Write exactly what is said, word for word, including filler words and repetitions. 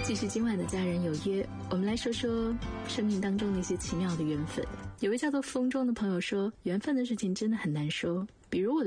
继续今晚的家人有约，我们来说说生命当中的一些奇妙的缘分。有位叫做风中的朋友说，缘分的事情真的很难说，比如我的